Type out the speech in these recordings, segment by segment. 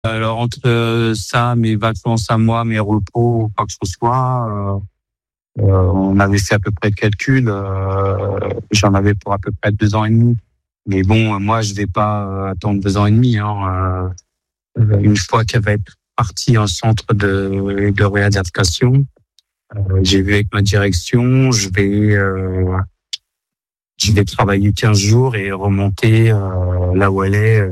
Alors entre ça, mes vacances à moi, mes repos, quoi que ce soit, on avait fait à peu près le calcul. J'en avais pour à peu près 2 ans et demi. Mais bon, moi, je vais pas attendre 2 ans et demi. Une fois qu'elle va être partie en centre de réadaptation, j'ai vu avec ma direction, je vais travailler 15 jours et remonter là où elle est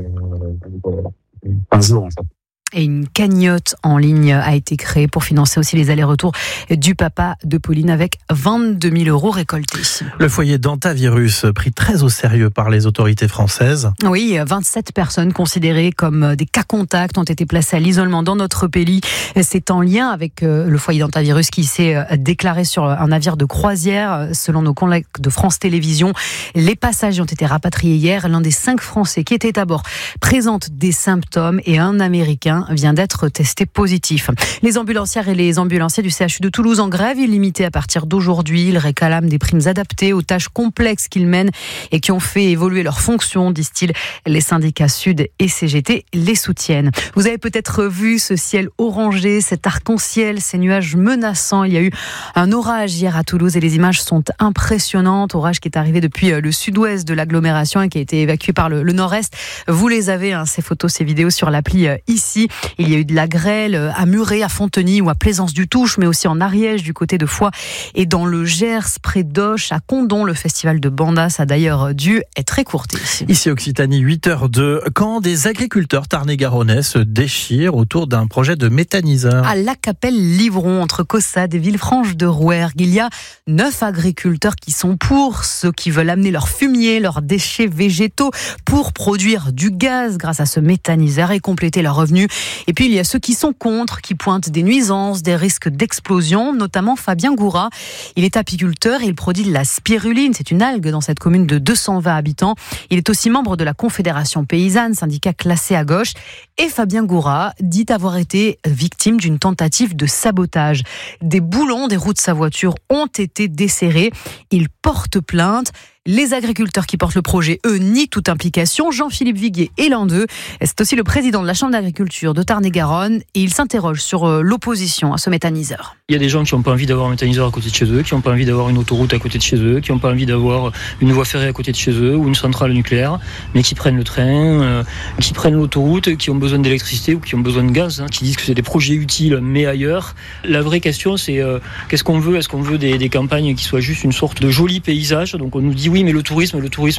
15 jours en fait. Et une cagnotte en ligne a été créée pour financer aussi les allers-retours du papa de Pauline avec 22 000 € récoltés. Le foyer d'hantavirus pris très au sérieux par les autorités françaises. Oui, 27 personnes considérées comme des cas contacts ont été placées à l'isolement dans notre pays. C'est en lien avec le foyer d'hantavirus qui s'est déclaré sur un navire de croisière. Selon nos collègues de France Télévisions, les passagers ont été rapatriés hier. L'un des 5 Français qui étaient à bord présente des symptômes et un Américain vient d'être testé positif. Les ambulancières et les ambulanciers du CHU de Toulouse en grève illimitée à partir d'aujourd'hui. Ils réclament des primes adaptées aux tâches complexes qu'ils mènent et qui ont fait évoluer leurs fonctions, disent-ils. Les syndicats Sud et CGT les soutiennent. Vous avez peut-être vu ce ciel orangé, cet arc-en-ciel, ces nuages menaçants. Il y a eu un orage hier à Toulouse et les images sont impressionnantes. Orage qui est arrivé depuis le sud-ouest de l'agglomération et qui a été évacué par le nord-est. Vous les avez, ces photos, ces vidéos sur l'appli ici. Il y a eu de la grêle à Muret, à Fontenay ou à Plaisance-du-Touche, mais aussi en Ariège, du côté de Foix et dans le Gers, près d'Auch, à Condom. Le festival de Bandas a d'ailleurs dû être écourté. Ici Occitanie, 8h02, quand des agriculteurs tarn-et-garonnais se déchirent autour d'un projet de méthaniseur. À La Capelle-Livron, entre Caussade et Villefranche de Rouergue, il y a 9 agriculteurs qui sont pour, ceux qui veulent amener leurs fumier, leurs déchets végétaux pour produire du gaz grâce à ce méthaniseur et compléter leurs revenus. Et puis il y a ceux qui sont contre, qui pointent des nuisances, des risques d'explosion, notamment Fabien Goura. Il est apiculteur et il produit de la spiruline, c'est une algue dans cette commune de 220 habitants. Il est aussi membre de la Confédération paysanne, syndicat classé à gauche. Et Fabien Goura dit avoir été victime d'une tentative de sabotage. Des boulons des roues de sa voiture ont été desserrés. Il porte plainte. Les agriculteurs qui portent le projet, eux, nient toute implication. Jean-Philippe Viguier est l'un d'eux. C'est aussi le président de la Chambre d'agriculture de Tarn-et-Garonne et il s'interroge sur l'opposition à ce méthaniseur. Il y a des gens qui n'ont pas envie d'avoir un méthaniseur à côté de chez eux, qui n'ont pas envie d'avoir une autoroute à côté de chez eux, qui n'ont pas envie d'avoir une voie ferrée à côté de chez eux ou une centrale nucléaire, mais qui prennent le train, qui prennent l'autoroute, qui ont besoin d'électricité ou qui ont besoin de gaz, qui disent que c'est des projets utiles, mais ailleurs. La vraie question, c'est qu'est-ce qu'on veut ? Est-ce qu'on veut des campagnes qui soient juste une sorte de joli paysage ? Donc on nous dit oui, mais le tourisme.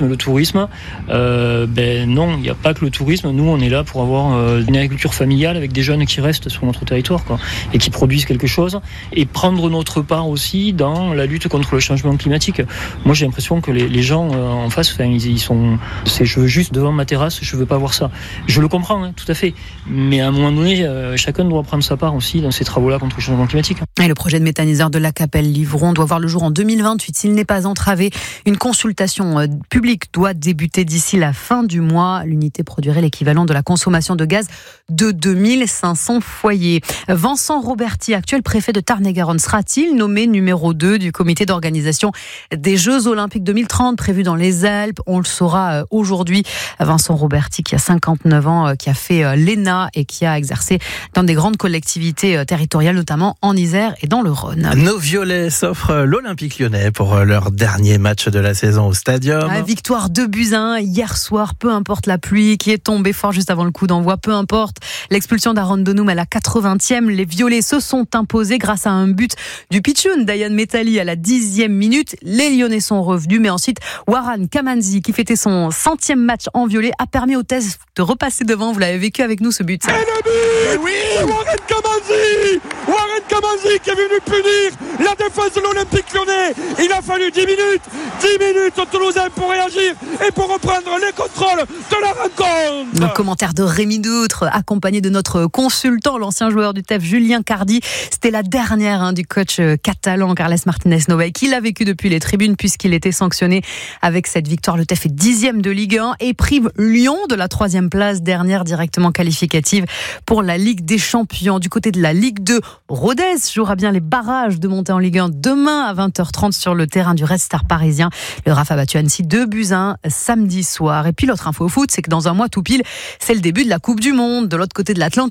Non, il n'y a pas que le tourisme. Nous, on est là pour avoir une agriculture familiale avec des jeunes qui restent sur notre territoire, et qui produisent quelque chose. Et prendre notre part aussi dans la lutte contre le changement climatique. Moi, j'ai l'impression que les gens en face, ils sont... je veux juste devant ma terrasse, je veux pas voir ça. Je le comprends, tout à fait. Mais à un moment donné, chacun doit prendre sa part aussi dans ces travaux-là contre le changement climatique. Et le projet de méthaniseur de La Capelle-Livron doit voir le jour en 2028 s'il n'est pas entravé. Une consultation publique doit débuter d'ici la fin du mois. L'unité produirait l'équivalent de la consommation de gaz de 2500 foyers. Vincent Roberti, actuel préfet de Tarn-et-Garonne, sera-t-il nommé numéro 2 du comité d'organisation des Jeux Olympiques 2030 prévus dans les Alpes? On le saura aujourd'hui. Vincent Roberti, qui a 59 ans, qui a fait l'ENA et qui a exercé dans des grandes collectivités territoriales, notamment en Isère et dans le Rhône. Nos Violets s'offrent l'Olympique Lyonnais pour leur dernier match de la saison au Stadium. Victoire 2-1 hier soir, peu importe la pluie qui est tombée fort juste avant le coup d'envoi, peu importe l'expulsion d'Aaron Donoum à la 80e, les Violets se sont imposés grâce à un but du pitchoun Dayan Metali à la 10e minute. Les Lyonnais sont revenus, mais ensuite Warren Kamanzi, qui fêtait son 100e match en violet, a permis au TES de repasser devant. Vous l'avez vécu avec nous, ce but. Et le but, oui, Warren Kamanzi qui est venu punir la défense de l'Olympique Lyonnais. Il a fallu 10 minutes aux Toulousains pour réagir et pour reprendre les contrôles de la rencontre. Le commentaire de Rémi Doutre, accompagné de notre consultant, l'ancien joueur du TEF Julien Cardi. C'était la dernière du coach catalan Carles Martínez-Nogueira, qui l'a vécu depuis les tribunes puisqu'il était sanctionné avec cette victoire. Le TEF est 10e de Ligue 1 et prive Lyon de la 3e place, dernière directement qualificative pour la Ligue des Champions. Du côté de la Ligue 2, Rodez jouera bien les barrages de montée en Ligue 1 demain à 20h30 sur le terrain du Red Star parisien. Le RAF a battu Annecy 2-1 samedi soir. Et puis l'autre info au foot, c'est que dans un mois tout pile, c'est le début de la Coupe du Monde de l'autre côté de l'Atlantique.